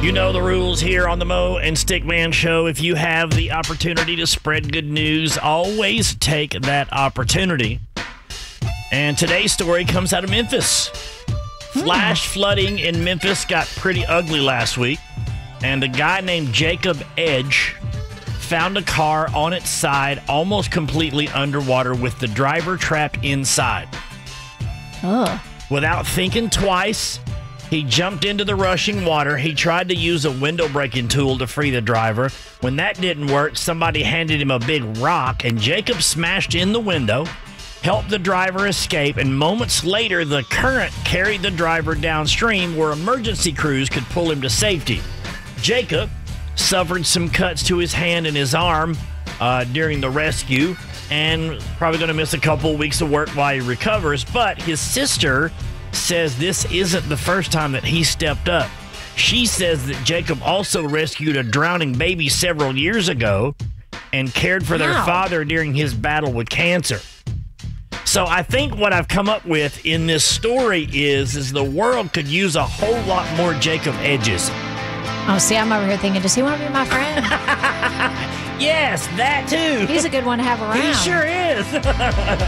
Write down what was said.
You know the rules here on the Mo and Stickman Show. If you have the opportunity to spread good news, always take that opportunity. And today's story comes out of Memphis. Flash flooding in Memphis got pretty ugly last week. And a guy named Jacob Edge found a car on its side almost completely underwater with the driver trapped inside. Without thinking twice, he jumped into the rushing water. He tried to use a window breaking tool to free the driver. When that didn't work, somebody handed him a big rock, and Jacob smashed in the window, helped the driver escape, and moments later, the current carried the driver downstream where emergency crews could pull him to safety. Jacob suffered some cuts to his hand and his arm during the rescue, and probably going to miss a couple weeks of work while he recovers, but his sister says this isn't the first time that he stepped up. She says that Jacob also rescued a drowning baby several years ago and cared for their father during his battle with cancer. So I think what I've come up with in this story is the world could use a whole lot more Jacob Edges. Oh, see, I'm over here thinking, does he want to be my friend? Yes, that too. He's a good one to have around. He sure is.